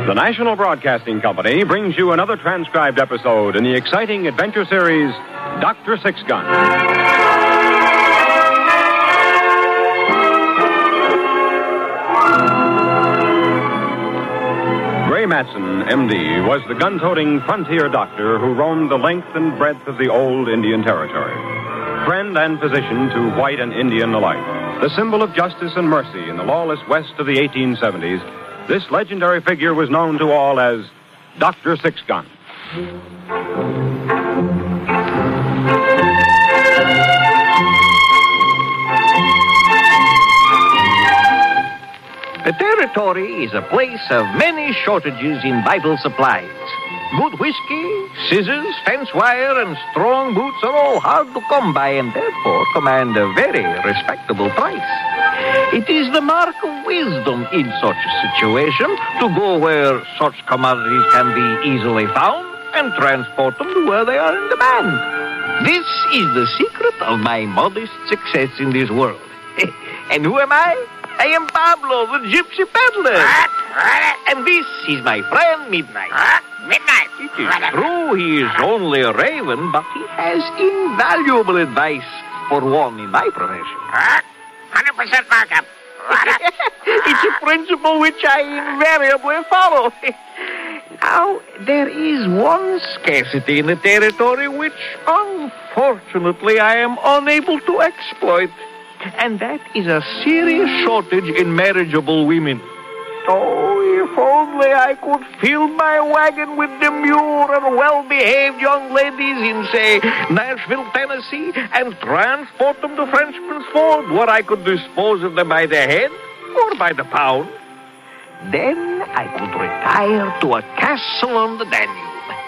The National Broadcasting Company brings you another transcribed episode in the exciting adventure series, Dr. Six-Gun. Ray Matson, M.D., was the gun-toting frontier doctor who roamed the length and breadth of the old Indian Territory. Friend and physician to white and Indian alike, the symbol of justice and mercy in the lawless West of the 1870s, this legendary figure was known to all as Dr. Six-Gun. The Territory is a place of many shortages in vital supplies. Good whiskey, scissors, fence wire, and strong boots are all hard to come by and therefore command a very respectable price. It is the mark of wisdom in such a situation to go where such commodities can be easily found and transport them to where they are in demand. This is the secret of my modest success in this world. And who am I? I am Pablo, the gypsy peddler. And this is my friend Midnight. Midnight. It is true he is only a raven, but he has invaluable advice for one in my profession. 100% markup. It's a principle which I invariably follow. Now, there is one scarcity in the Territory which, unfortunately, I am unable to exploit. And that is a serious shortage in marriageable women. Oh, if only I could fill my wagon with demure and well-behaved young ladies in, say, Nashville, Tennessee, and transport them to Frenchman's Ford, where I could dispose of them by the head or by the pound. Then I could retire to a castle on the Danube.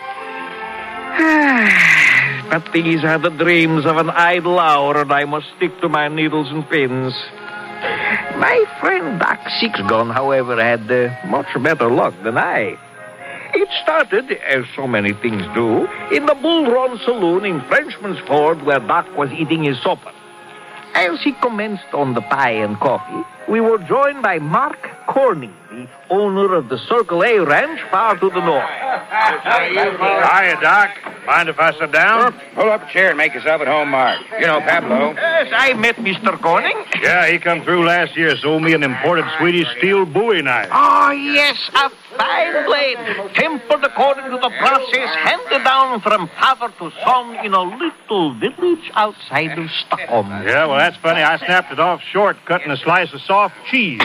But these are the dreams of an idle hour, and I must stick to my needles and pins. My friend Doc Six-Gun, however, had much better luck than I. It started, as so many things do, in the Bull Run Saloon in Frenchman's Ford, where Doc was eating his supper. As he commenced on the pie and coffee, we were joined by Mark Corning, the owner of the Circle A Ranch far to the north. Hiya, Doc. Mind if I sit down? Pull up a chair and make yourself at home, Mark. You know Pablo. Yes, I met Mr. Corning. Yeah, he come through last year, sold me an imported Swedish steel Bowie knife. Oh, yes, a fine blade, tempered according to the process handed down from father to son in a little village outside of Stockholm. Yeah, well, that's funny. I snapped it off short, cutting a slice of soft cheese.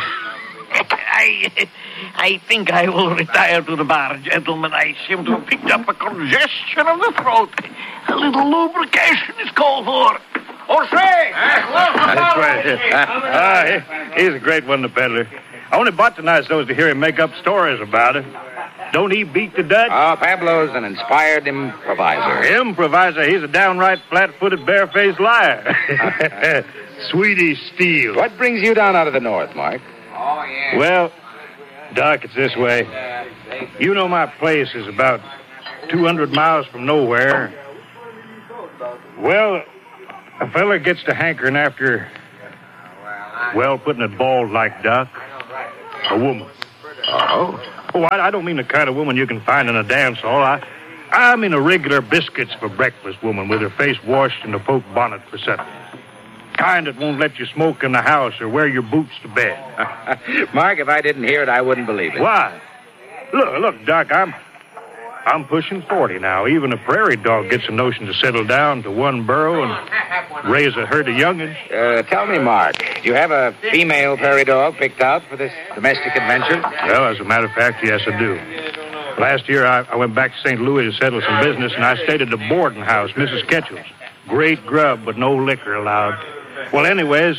I think I will retire to the bar, gentlemen. I seem to have picked up a congestion of the throat. A little lubrication is called for. Jose! That's right. He's a great one, the peddler. I only bought the knife so as to hear him make up stories about it. Don't he beat the Dutch? Oh, Pablo's an inspired improviser. Improviser? He's a downright flat-footed, bare-faced liar. Swedish steel. What brings you down out of the north, Mark? Oh, yeah. Well, Doc, it's this way. You know my place is about 200 miles from nowhere. Well, a fella gets to hankering after, well, putting it bald like Doc, a woman. Oh? Oh, I don't mean the kind of woman you can find in a dance hall. I mean a regular biscuits for breakfast woman with her face washed and a poke bonnet for supper. Kind that won't let you smoke in the house or wear your boots to bed. Mark, if I didn't hear it, I wouldn't believe it. Why? Look, Doc, I'm pushing 40 now. Even a prairie dog gets a notion to settle down to one burrow and raise a herd of young'uns. Tell me, Mark, do you have a female prairie dog picked out for this domestic adventure? Well, as a matter of fact, yes, I do. Last year, I went back to St. Louis to settle some business, and I stayed at the boarding house, Mrs. Ketchell's. Great grub, but no liquor allowed. Well, anyways,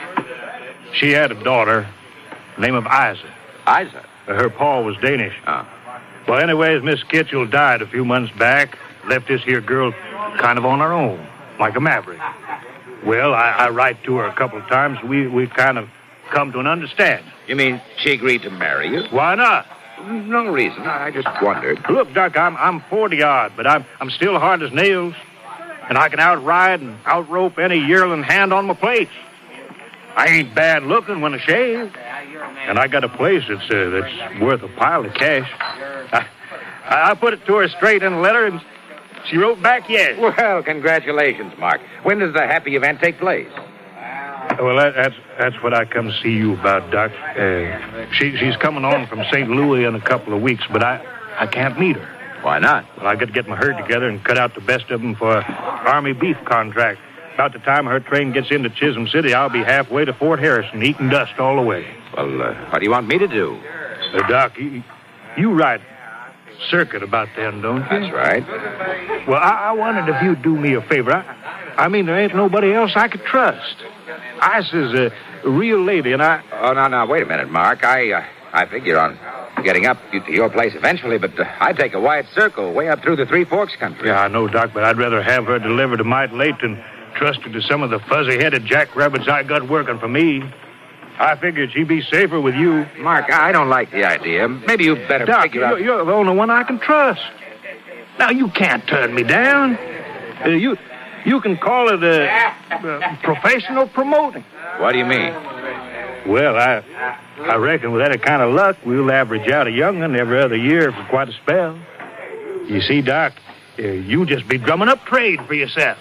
she had a daughter, name of Isa. Isa? Her pa was Danish. Oh. Well, anyways, Miss Kitchell died a few months back. Left this here girl kind of on her own, like a maverick. Well, I write to her a couple of times. We've kind of come to an understanding. You mean she agreed to marry you? Why not? No reason. I just wondered. Look, Doc, I'm 40-odd, but I'm still hard as nails. And I can outride and outrope any yearling hand on my plates. I ain't bad looking when I shave. And I got a place that's worth a pile of cash. I put it to her straight in a letter, and she wrote back yes. Well, congratulations, Mark. When does the happy event take place? Well, that's what I come to see you about, Doc. She's coming on from St. Louis in a couple of weeks, but I can't meet her. Why not? Well, I got to get my herd together and cut out the best of them for an Army beef contract. About the time her train gets into Chisholm City, I'll be halfway to Fort Harrison, eating dust all the way. Well, what do you want me to do? Doc, you write circuit about them, don't you? That's right. Well, I wondered if you'd do me a favor. I mean, there ain't nobody else I could trust. Isis is a real lady, and I... Oh, now, wait a minute, Mark. I figure on getting up to your place eventually, but I'd take a wide circle way up through the Three Forks country. Yeah, I know, Doc, but I'd rather have her delivered to Mite Late than trust her to some of the fuzzy-headed jackrabbits I got working for me. I figured she'd be safer with you. Mark, I don't like the idea. Maybe you'd better Doc, figure out... you're the only one I can trust. Now, you can't turn me down. You can call it professional promoting. What do you mean? Well, I reckon with that kind of luck, we'll average out a young'un every other year for quite a spell. You see, Doc, you just be drumming up trade for yourself.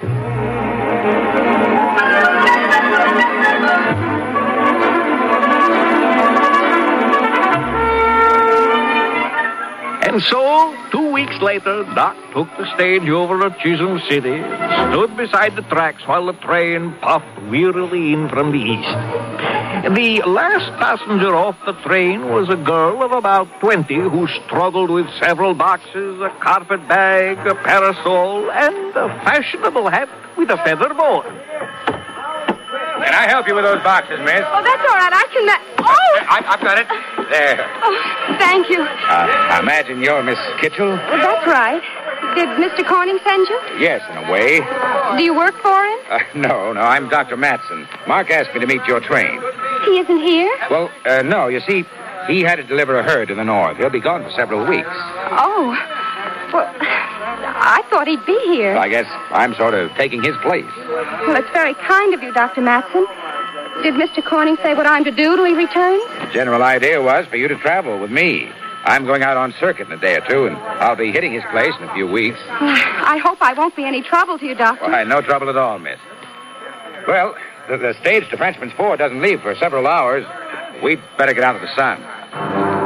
And so, 2 weeks later, Doc took the stage over to Chisholm City, stood beside the tracks while the train puffed wearily in from the east. The last passenger off the train was a girl of about 20 who struggled with several boxes, a carpet bag, a parasol, and a fashionable hat with a feather boa. Can I help you with those boxes, miss? Oh, that's all right. I can... I've got it. There. Oh, thank you. I imagine you're Miss Kitchell? Well, that's right. Did Mr. Corning send you? Yes, in a way. Do you work for him? No, I'm Dr. Matson. Mark asked me to meet your train. He isn't here? Well, no, you see, he had to deliver a herd to the north. He'll be gone for several weeks. Oh. Well, I thought he'd be here. I guess I'm sort of taking his place. Well, it's very kind of you, Dr. Matson. Did Mr. Corning say what I'm to do till he returns? The general idea was for you to travel with me. I'm going out on circuit in a day or two, and I'll be hitting his place in a few weeks. I hope I won't be any trouble to you, Doctor. Why, no trouble at all, miss. Well, the stage to Frenchman's Ford doesn't leave for several hours. We'd better get out of the sun.